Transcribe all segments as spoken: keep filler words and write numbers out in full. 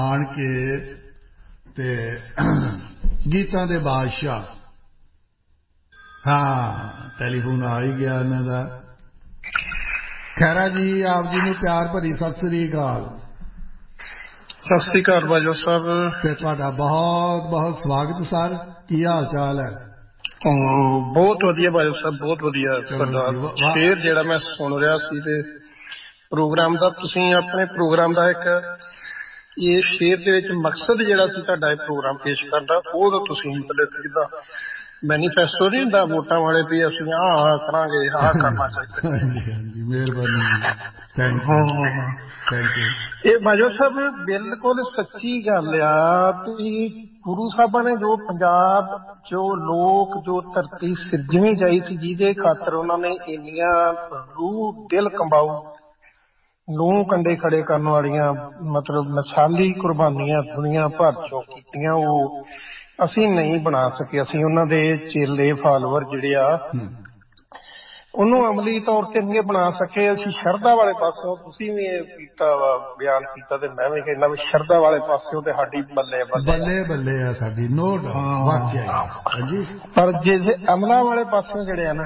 आन के ते गीतां दे बादशाह। हाँ टेलीफोन आ ही गया इन्हां दा। खैरा जी आप जी नूं प्यार भरी सत श्री अकाल। सत श्री अकाल बाजवा साहब ते तुहाडा बहुत बहुत स्वागत सर। की हाल चाल है? बहुत वधिया बाजवा साहब बहुत वधिया। तुहाडा शेर जिहड़ा मैं सुन रहा सी ते प्रोग्राम दा तुसीं अपने प्रोग्राम दा एक ये शेर दे विच मकसद जिहड़ा सी तुहाडा प्रोग्राम पेश करदा ओह तां तुसीं मतलब जिद्दां मैनीफेस्टो नहीं हुंदा वोटां वाले भी असीं आ आ करांगे आ करना चाहिए। हां जी मेहरबानी थैंक यू थैंक यू। ये बाजवा साहब बिल्कुल सच्ची गल आ कि गुरु साहबां ने जो पंजाब जो लोक जो धरती सिरजनी चाही सी जिहदे खातर उन्हां ने इन्नियां रूह दिल कंबाऊ लूह कंडे खड़े करने वालियां मतलब मिसाली कुर्बानियां दुनिया भर चों कीतियां ओह असीं नहीं बना सके। असीं उन्हां दे चेले फॉलोअर जिहड़े आ ਉਹਨੂੰ ਅਮਲੀ ਤੌਰ ਤੇ ਨਹੀਂ ਬਣਾ ਸਕੇ। ਅਸੀਂ ਸ਼ਰਧਾ ਵਾਲੇ ਪਾਸੋਂ ਤੁਸੀਂ ਵੀ ਇਹ ਕੀਤਾ ਵਾ ਬਿਆਨ ਕੀਤਾ ਤੇ ਮੈਂ ਵੀ ਕਹਿੰਦਾ ਵੀ ਸ਼ਰਧਾ ਵਾਲੇ ਪਾਸਿਓਂ ਤੇ ਸਾਡੀ ਬੱਲੇ ਬੱਲੇ ਬੱਲੇ ਆ ਸਾਡੀ ਨੋ ਡਾਊਟ ਵਾਕਿਆ ਹਾਂਜੀ। ਪਰ ਜੇ ਅਮਲਾਂ ਵਾਲੇ ਪਾਸਿਓਂ ਜਿਹੜੇ ਆ ਨਾ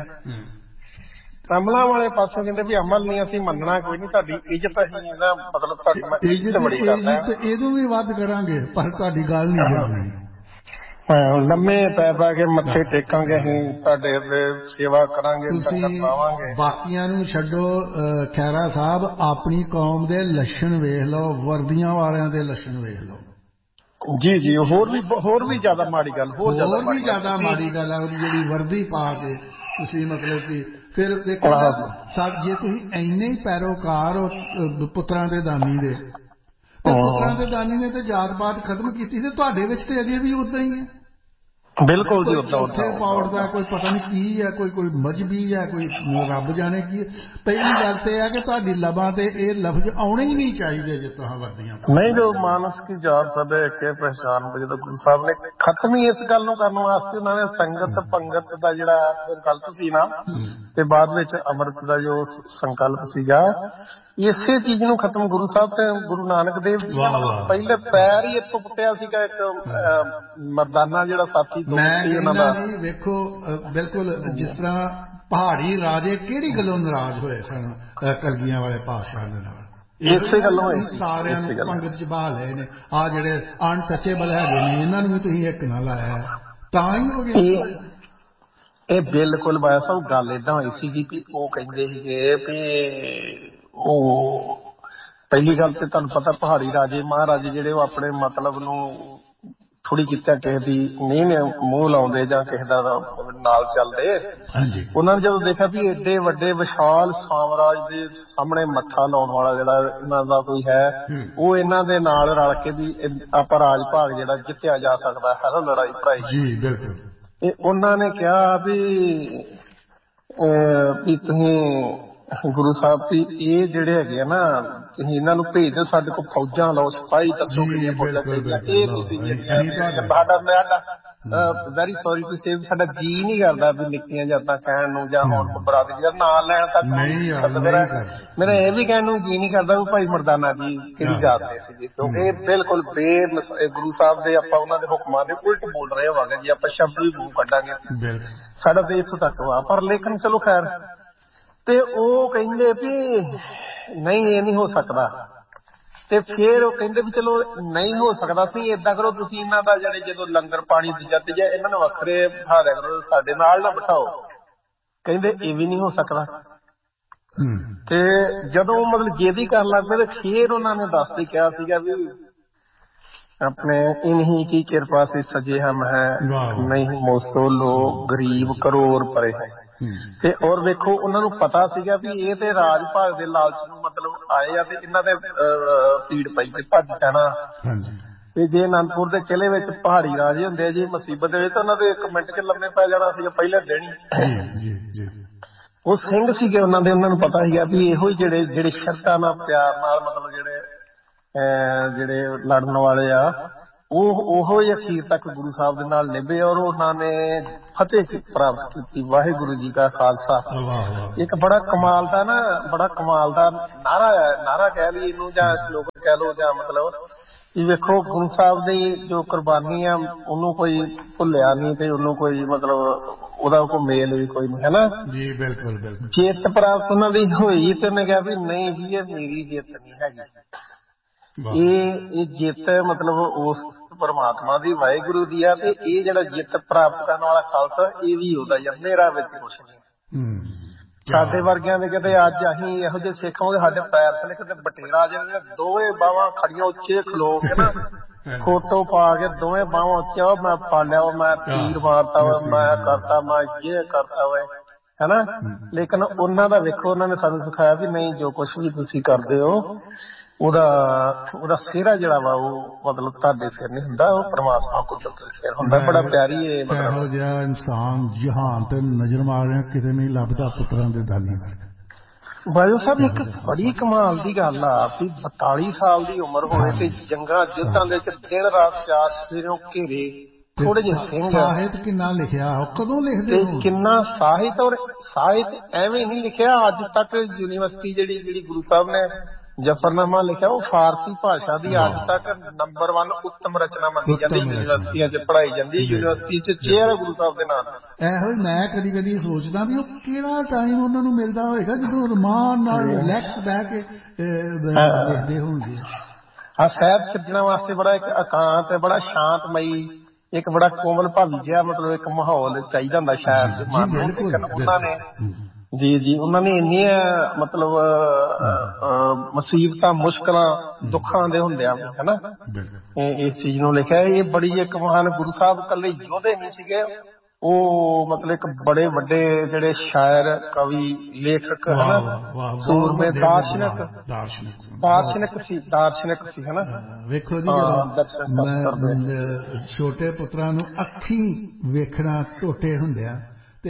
ਅਮਲਾਂ ਵਾਲੇ ਪਾਸਿਓਂ ਕਹਿੰਦੇ ਵੀ ਅਮਲ ਨਹੀਂ ਅਸੀਂ ਮੰਨਣਾ ਕੋਈ ਨਹੀਂ ਤੁਹਾਡੀ ਇੱਜ਼ਤ ਅਸੀਂ ਨਾ ਮਤਲਬ ਤੁਹਾਡੀ ਇੱਜ਼ਤ ਬੜੀ ਕਰਦਾ ਇਹਨੂੰ ਵੀ ਵੱਧ ਕਰਾਂਗੇ ਪਰ ਤੁਹਾਡੀ ਗੱਲ ਨਹੀਂ ਜਾਣੀ। ਲੰਮੇ ਪੈ ਪੈ ਕੇ ਮੱਥੇ ਟੇਕਾਂਗੇ ਅਸੀਂ ਤੁਹਾਡੇ ਤੇ ਸੇਵਾ ਕਰਾਂਗੇ ਤੁਸੀਂ ਬਾਕੀਆਂ ਨੂੰ ਛੱਡੋ। ਖੈਰਾ ਸਾਹਿਬ ਆਪਣੀ ਕੌਮ ਦੇ ਲੱਛਣ ਵੇਖ ਲਓ ਵਰਦੀਆਂ ਵਾਲਿਆਂ ਦੇ ਲੱਛਣ ਵੇਖ ਲਓ। ਜੀ ਜੀ ਹੋਰ ਵੀ ਹੋਰ ਵੀ ਜ਼ਿਆਦਾ ਮਾੜੀ ਗੱਲ ਹੋਰ ਵੀ ਜ਼ਿਆਦਾ ਮਾੜੀ ਗੱਲ ਹੈ ਉਹਦੀ ਜਿਹੜੀ ਵਰਦੀ ਪਾ ਕੇ ਤੁਸੀਂ ਮਤਲਬ ਕਿ ਫਿਰ ਦੇਖੋ ਸਭ ਜੇ ਤੁਸੀਂ ਇੰਨੇ ਹੀ ਪੈਰੋਕਾਰ ਹੋ ਪੁੱਤਰਾਂ ਦੇ ਦਾਨੀ ਦੇ ਤੇ ਪੁੱਤਰਾਂ ਦੇ ਦਾਨੀ ਨੇ ਤੇ ਜਾਤ ਪਾਤ ਖਤਮ ਕੀਤੀ ਤੇ ਤੁਹਾਡੇ ਵਿੱਚ ਤੇ ਅਜੇ ਵੀ ਉਦਾਂ ਹੀ ਹੈ। ਬਿਲਕੁਲ ਜੀ ਉੱਥੇ ਪਾਉਣ ਦਾ ਕੋਈ ਪਤਾ ਨਹੀਂ ਕੀ ਹੈ ਕੋਈ ਕੋਈ ਮਜਬੀ ਹੈ ਕੋਈ ਰੱਬ ਜਾਣੇ ਕੀ। ਪਹਿਲੀ ਗੱਲ ਤੇ ਹੈ ਕਿ ਤੁਹਾਡੀ ਲਬਾਂ ਤੇ ਇਹ ਲਫ਼ਜ਼ ਆਉਣੇ ਹੀ ਨਹੀਂ ਚਾਹੀਦੇ ਜੇ ਤੁਸੀਂ ਵਰਦੀਆਂ ਨਹੀਂ। ਜੋ ਮਾਨਸ ਕੀ ਜਾਤ ਸਭ ਇੱਕ ਪਹਿਚਾਨ ਜਦੋਂ ਗੁਰੂ ਸਾਹਿਬ ਨੇ ਖਤਮ ਹੀ ਇਸ ਗੱਲ ਨੂੰ ਕਰਨ ਵਾਸਤੇ ਉਹਨਾਂ ਨੇ ਸੰਗਤ ਪੰਗਤ ਦਾ ਜਿਹੜਾ ਸੰਕਲਪ ਸੀ ਨਾ ਤੇ ਬਾਅਦ ਵਿੱਚ ਅੰਮ੍ਰਿਤ ਦਾ ਜੋ ਸੰਕਲਪ ਸੀਗਾ ਇਸੇ ਚੀਜ਼ ਨੂੰ ਖਤਮ ਗੁਰੂ ਸਾਹਿਬ ਤੇ ਗੁਰੂ ਨਾਨਕ ਦੇਵ ਜੀ ਨੇ ਪਹਿਲੇ ਪੈਰ ਹੀ ਇੱਥੋਂ ਪੁੱਟਿਆ ਸੀਗਾ ਇੱਕ ਮਰਦਾਨਾ ਜਿਹੜਾ ਸਾਥੀ ਮੈਂ ਵੇਖੋ ਬਿਲਕੁਲ ਜਿਸ ਤਰ੍ਹਾਂ ਪਹਾੜੀ ਰਾਜੇ ਕਿਹੜੀ ਗੱਲੋਂ ਨਾਰਾਜ਼ ਹੋਏ ਸਨ ਕਲਗੀਆਂ ਵਾਲੇ ਪਾਤਸ਼ਾਹ ਦੇ ਨਾਲ ਇਸੇ ਗੱਲੋਂ ਸਾਰਿਆਂ ਨੂੰ ਪੰਗਤ ਚ ਬਹਾ ਲਏ ਨੇ। ਆ ਜਿਹੜੇ ਅਨਟੱਚੇਬਲ ਹੈਗੇ ਨੇ ਇਹਨਾਂ ਨੂੰ ਵੀ ਤੁਸੀਂ ਇੱਕ ਨਾ ਲਾਇਆ ਤਾਂ ਹੀ ਹੋ ਗਿਆ। ਇਹ ਬਿਲਕੁਲ ਬਾਇਆ ਸਾਹਿਬ ਗੱਲ ਏਦਾਂ ਹੋਈ ਸੀਗੀ ਵੀ ਉਹ ਕਹਿੰਦੇ ਸੀਗੇ ਵੀ ਉਹ ਪਹਿਲੀ ਗੱਲ ਤੇ ਤੁਹਾਨੂੰ ਪਤਾ ਪਹਾੜੀ ਰਾਜੇ ਮਹਾਰਾਜੇ ਜਿਹੜੇ ਉਹ ਆਪਣੇ ਮਤਲਬ ਨੂੰ ਥੋੜੀ ਕੀਤਾ ਕਿਸੇ ਦੀ ਨਹੀਂ ਮੂੰਹ ਲਾਉਂਦੇ ਜਾਂ ਕਿਸੇ ਦਾ ਨਾਲ ਚੱਲਦੇ। ਉਹਨਾਂ ਨੇ ਜਦੋਂ ਦੇਖਿਆ ਵੀ ਏਡੇ ਵੱਡੇ ਵਿਸ਼ਾਲ ਸਾਮਰਾਜ ਦੇ ਸਾਹਮਣੇ ਮੱਥਾ ਲਾਉਣ ਵਾਲਾ ਜਿਹੜਾ ਇਹਨਾਂ ਦਾ ਕੋਈ ਹੈ ਉਹ ਇਹਨਾਂ ਦੇ ਨਾਲ ਰਲ ਕੇ ਵੀ ਆਪਾਂ ਰਾਜ ਭਾਗ ਜਿਹੜਾ ਜਿੱਤਿਆ ਜਾ ਸਕਦਾ ਹੈ ਲੜਾਈ ਭਰਾਈ। ਜੀ ਬਿਲਕੁਲ। ਇਹ ਉਹਨਾਂ ਨੇ ਕਿਹਾ ਵੀ ਵੀ ਤੁਸੀਂ ਗੁਰੂ ਸਾਹਿਬ ਵੀ ਇਹ ਜਿਹੜੇ ਹੈਗੇ ਆ ਨਾ ਤੁਸੀਂ ਇਹਨਾਂ ਨੂੰ ਭੇਜ ਦਿਓ ਸਾਡੇ ਕੋਲ ਫੌਜਾਂ ਲਾਓ ਸਿਪਾਹੀ ਦੱਸੋ ਕਿਹੜੀਆਂ ਫੌਜਾਂ ਚਾਹੀਦੀਆਂ ਇਹ ਤੁਸੀਂ ਸਾਡਾ ਮੈਂ ਵੈਰੀ ਸੌਰੀ ਟੂ ਸੇ ਸਾਡਾ ਜੀਅ ਨਹੀਂ ਕਰਦਾ ਵੀ ਨਿੱਕੀਆਂ ਜਾਤਾਂ ਕਹਿਣ ਨੂੰ ਜਾਂ ਹੁਣ ਬਰਾਦਰੀ ਦਾ ਨਾਂ ਲੈਣ ਤੱਕ ਮੇਰਾ ਇਹ ਵੀ ਕਹਿਣ ਨੂੰ ਜੀਅ ਨਹੀਂ ਕਰਦਾ ਵੀ ਭਾਈ ਮਰਦਾਨਾ ਜੀ ਕਿਹੜੀ ਜਾਤ ਦੇ ਸੀਗੇ ਕਿਉਂਕਿ ਇਹ ਬਿਲਕੁਲ ਬੇ ਗੁਰੂ ਸਾਹਿਬ ਦੇ ਆਪਾਂ ਉਹਨਾਂ ਦੇ ਹੁਕਮਾਂ ਦੇ ਉਲਟ ਬੋਲ ਰਹੇ ਹੋਵਾਂਗੇ ਜੀ ਆਪਾਂ ਸ਼ਬਦ ਵੀ ਮੂੰਹ ਕੱਢਾਂਗੇ ਸਾਡਾ ਤੇ ਇੱਥੋਂ ਤੱਕ ਵਾ। ਪਰ ਲੇਕਿਨ ਚਲੋ ਖੈਰ ਤੇ ਉਹ ਕਹਿੰਦੇ ਵੀ ਨਹੀਂ ਇਹ ਨਹੀਂ ਹੋ ਸਕਦਾ ਤੇ ਫਿਰ ਉਹ ਕਹਿੰਦੇ ਵੀ ਚਲੋ ਨਹੀਂ ਹੋ ਸਕਦਾ ਸੀ ਏਦਾਂ ਕਰੋ ਤੁਸੀਂ ਇਹਨਾਂ ਦਾ ਜਿਹੜੇ ਜਦੋਂ ਲੰਗਰ ਪਾਣੀ ਦੂਜਾ ਤੀਜਾ ਇਹਨਾਂ ਨੂੰ ਵੱਖਰੇ ਬਿਠਾ ਦਿਆ ਕਰੋ ਸਾਡੇ ਨਾਲ ਨਾ ਬਿਠਾਓ। ਕਹਿੰਦੇ ਇਹ ਵੀ ਨਹੀਂ ਹੋ ਸਕਦਾ। ਤੇ ਜਦੋਂ ਮਤਲਬ ਜਿਹਦੀ ਕਰਨ ਲੱਗ ਪਏ ਤੇ ਫਿਰ ਉਹਨਾਂ ਨੇ ਦੱਸ ਕੇ ਕਿਹਾ ਸੀਗਾ ਵੀ ਆਪਣੇ ਇਨਹੀ ਕੀ ਕਿਰਪਾ ਸੇ ਸਜੇ ਹਮ ਹੈ ਨਹੀਂ ਮੋਸੋ ਲੋ ਗਰੀਬ ਕਰੋੜ ਪਰੇ ਹੈ। ਤੇ ਔਰ ਵੇਖੋ ਉਹਨਾਂ ਨੂੰ ਪਤਾ ਸੀਗਾ ਵੀ ਇਹ ਤੇ ਰਾਜ ਭਾਗ ਦੇ ਲਾਲਚ ਨੂੰ ਮਤਲਬ ਆਏ ਆ ਤੇ ਇਹਨਾਂ ਦੇ ਭੀੜ ਪਈ ਤੇ ਭੱਜ ਜਾਣਾ। ਤੇ ਜੇ ਅਨੰਦਪੁਰ ਦੇ ਕਿਲੇ ਵਿੱਚ ਪਹਾੜੀ ਰਾਜੇ ਹੁੰਦੇ ਆ ਜੀ ਮੁਸੀਬਤ ਦੇ ਵਿੱਚ ਤਾਂ ਉਹਨਾਂ ਦੇ ਇੱਕ ਮਿੰਟ ਚ ਲੰਮੇ ਪੈ ਜਾਣਾ ਸੀਗਾ ਪਹਿਲੇ ਦਿਨ ਹੀ। ਉਹ ਸਿੰਘ ਸੀਗੇ ਉਹਨਾਂ ਦੇ ਉਹਨਾਂ ਨੂੰ ਪਤਾ ਸੀਗਾ ਵੀ ਇਹੋ ਹੀ ਜਿਹੜੇ ਜਿਹੜੇ ਸ਼ਰਧਾ ਨਾਲ ਪਿਆਰ ਨਾਲ ਮਤਲਬ ਜਿਹੜੇ ਜਿਹੜੇ ਲੜਨ ਵਾਲੇ ਆ ਉਹ ਉਹੋ ਹੀ ਅਖੀਰ ਤੱਕ ਗੁਰੂ ਸਾਹਿਬ ਦੇ ਨਾਲ ਨਿਭੇ ਔਰ ਉਹਨਾਂ ਨੇ ਫਤਿਹ ਪ੍ਰਾਪਤ ਕੀਤੀ। ਵਾਹਿਗੁਰੂ ਜੀ ਕਾ ਖਾਲਸਾ। ਇੱਕ ਬੜਾ ਕਮਾਲ ਦਾ ਨਾ ਬੜਾ ਕਮਾਲ ਦਾ ਨਾਰਾ ਨਾਰਾ ਕਹਿ ਲਈਏ ਇਹਨੂੰ ਜਾਂ ਸਲੋਗਨ ਕਹਿ ਲਓ ਜਾਂ ਮਤਲਬ ਵੇਖੋ ਗੁਰੂ ਸਾਹਿਬ ਦੀ ਜੋ ਕੁਰਬਾਨੀ ਆ ਉਹਨੂੰ ਕੋਈ ਭੁੱਲਿਆ ਨਹੀਂ ਤੇ ਉਹਨੂੰ ਕੋਈ ਮਤਲਬ ਉਹਦਾ ਕੋਈ ਮੇਲ ਵੀ ਕੋਈ ਨਹੀਂ, ਹੈ ਨਾ ਜੀ। ਬਿਲਕੁਲ ਬਿਲਕੁਲ। ਜਿੱਤ ਪ੍ਰਾਪਤ ਉਹਨਾਂ ਦੀ ਹੋਈ ਤੇ ਉਹਨੇ ਕਿਹਾ ਵੀ ਨਹੀਂ ਵੀ ਇਹ ਮੇਰੀ ਜਿੱਤ ਨਹੀਂ ਹੈਗੀ, ਇਹ ਇਹ ਜਿੱਤ ਮਤਲਬ ਉਸ ਪਰਮਾਤਮਾ ਦੀ ਵਾਹਿਗੁਰੂ ਦੀ ਆ, ਤੇ ਇਹ ਜਿਹੜਾ ਜਿੱਤ ਪ੍ਰਾਪਤ ਕਰਨ ਵਾਲਾ ਖਾਲਸਾ ਇਹ ਵੀ ਉਹਦਾ ਹੀ ਆ, ਮੇਰਾ ਵਿੱਚ ਕੁਛ ਨਹੀਂ। ਸਾਡੇ ਵਰਗਿਆਂ ਦੇ ਕਿਤੇ ਅੱਜ ਅਸੀਂ ਇਹੋ ਜਿਹੇ ਸਿੱਖ ਹੋਗੇ ਸਾਡੇ ਪੈਰ ਥੱਲੇ ਕਿਤੇ ਬਟੇਰਾ ਜਿਹੜੇ ਦੋਵੇਂ ਬਾਹਾਂ ਖੜੀਆਂ ਉੱਚੇ ਖਲੋ ਕੇ ਨਾ ਫੋਟੋ ਪਾ ਕੇ ਦੋਵੇਂ ਬਾਹਾਂ ਉੱਚੀਆਂ, ਮੈਂ ਪਾਲਿਆ ਵਾ, ਮੈਂ ਤੀਰ ਮਾਰਤਾ ਵਾ, ਮੈਂ ਕਰਤਾ, ਮੈਂ ਇਹ ਕਰਤਾ ਵਾ, ਹੈਨਾ। ਲੇਕਿਨ ਉਹਨਾਂ ਦਾ ਵੇਖੋ ਉਹਨਾਂ ਨੇ ਸਾਨੂੰ ਸਿਖਾਇਆ ਵੀ ਨਹੀਂ, ਜੋ ਕੁਛ ਵੀ ਤੁਸੀਂ ਕਰਦੇ ਹੋ ਉਹਦਾ ਉਹਦਾ ਸਿਹਰਾ ਜਿਹੜਾ ਵਾ ਉਹ ਮਤਲਬ ਤੁਹਾਡੇ ਸਿਰ ਨਹੀਂ ਹੁੰਦਾ, ਉਹ ਪਰਮਾਤਮਾ ਕੁਦਰਤ ਦੇ ਸਿਰ ਹੁੰਦਾ। ਬੜਾ ਪਿਆਰੀ ਇਹ ਮਤਲਬ ਇਹੋ ਜਿਹਾ ਇਨਸਾਨ ਜਹਾਨ ਤੇ ਨਜ਼ਰ ਮਾਰਿਆ ਕਿਤੇ ਨਹੀਂ ਲੱਭਦਾ ਪੁੱਤਰਾਂ ਦੇ ਦਾਨੀ ਵਰਗਾ। ਬਾਜੂ ਸਾਹਿਬ ਇੱਕ ਬੜੀ ਕਮਾਲ ਦੀ ਗੱਲ ਆ ਵੀ ਬਤਾਲੀ ਸਾਲ ਦੀ ਉਮਰ ਹੋਵੇ ਤੇ ਜੰਗਾਂ ਯੁੱਧਾਂ ਦੇ ਵਿੱਚ ਦਿਨ ਰਾਤ ਚਾਰ ਸਿਰੋਂ ਘੇਰੇ ਥੋੜੇ ਜਿਹੇ ਸਿੰਘ। ਸਾਹਿਤ ਕਿੰਨਾ ਲਿਖਿਆ, ਕਦੋਂ ਲਿਖਦੇ ਹੋ? ਕਿੰਨਾ ਸਾਹਿਤ, ਔਰ ਸਾਹਿਤ ਐਵੇਂ ਨਹੀਂ ਲਿਖਿਆ ਅੱਜ ਤੱਕ। ਯੂਨੀਵਰਸਿਟੀ ਜਿਹੜੀ ਜਿਹੜੀ ਗੁਰੂ ਸਾਹਿਬ ਨੇ ਜਫਰਨਾਮਾ ਲਿਖਿਆ ਉਹ ਫਾਰਸੀ ਭਾਸ਼ਾ ਦੀ ਅੱਜ ਤੱਕ ਨੰਬਰ ਵਨ ਉੱਤਮ ਰਚਨਾ ਮੰਨੀ ਜਾਂਦੀ, ਯੂਨੀਵਰਸਿਟੀਆਂ ਚ ਪੜ੍ਹਾਈ ਜਾਂਦੀ, ਯੂਨੀਵਰਸਿਟੀ ਚ ਚੇਅਰ ਹੈ ਗੁਰੂ ਸਾਹਿਬ ਦੇ ਨਾਂ ਤੇ। ਇਹੋ ਹੀ ਮੈਂ ਕਦੀ ਕਦੀ ਸੋਚਦਾ ਵੀ ਉਹ ਕਿਹੜਾ ਟਾਈਮ ਉਹਨਾਂ ਨੂੰ ਮਿਲਦਾ ਹੋਏਗਾ ਜਦੋਂ ਰਮਾਨ ਨਾਲ ਰਿਲੈਕਸ ਬਹਿ ਕੇ ਦੇਖਦੇ ਹੋਣਗੇ। ਹਾਂ, ਸਾਹਿਬ ਛੱਡਣ ਵਾਸਤੇ ਬੜਾ ਇੱਕ ਇਕਾਂਤ, ਬੜਾ ਸ਼ਾਂਤਮਈ, ਇੱਕ ਬੜਾ ਕੋਮਲ ਭਾਵੀ ਜਿਹਾ ਮਤਲਬ ਇੱਕ ਮਾਹੌਲ ਚਾਹੀਦਾ ਹੁੰਦਾ ਸ਼ਾਇਦ ਉਹਨਾਂ ਨੇ। ਜੀ ਜੀ, ਉਹਨਾਂ ਨੇ ਇੰਨੀਆਂ ਮਤਲਬ ਮੁਸੀਬਤਾਂ, ਮੁਸ਼ਕਲਾਂ, ਦੁੱਖਾਂ ਦੇ ਹੁੰਦਿਆਂ ਹਨਾ ਇਸ ਚੀਜ਼ ਨੂੰ ਲਿਖਿਆ। ਇਹ ਬੜੀ ਇੱਕ ਮਹਾਨ ਗੁਰੂ ਸਾਹਿਬ ਇਕੱਲੇ ਯੋਧੇ ਨਹੀਂ ਸੀਗੇ, ਉਹ ਮਤਲਬ ਇੱਕ ਬੜੇ ਵੱਡੇ ਜਿਹੜੇ ਸ਼ਾਇਰ, ਕਵੀ, ਲੇਖਕ ਹਨਾ, ਸੂਰਮੇ, ਦਾਰਸ਼ਨਿਕ ਦਾਰਸ਼ਨਿਕ ਸੀ ਦਾਰਸ਼ਨਿਕ ਸੀ ਹਨਾ। ਵੇਖੋ ਜੀ, ਜਦੋਂ ਛੋਟੇ ਪੁੱਤਰਾਂ ਨੂੰ ਅੱਖੀਂ ਵੇਖਣਾ ਟੋਟੇ ਹੁੰਦਿਆਂ